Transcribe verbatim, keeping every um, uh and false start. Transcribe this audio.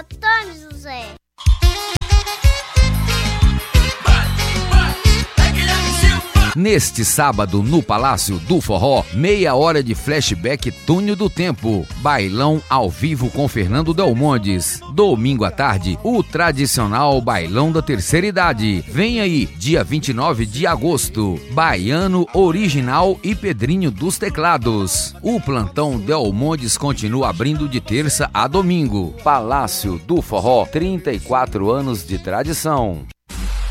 Antônio José. Neste sábado, no Palácio do Forró, meia hora de flashback Túnel do Tempo. Bailão ao vivo com Fernando Delmondes. Domingo à tarde, o tradicional Bailão da Terceira Idade. Vem aí, dia vinte e nove de agosto. Baiano Original e Pedrinho dos Teclados. O plantão Delmondes continua abrindo de terça a domingo. Palácio do Forró, trinta e quatro anos de tradição.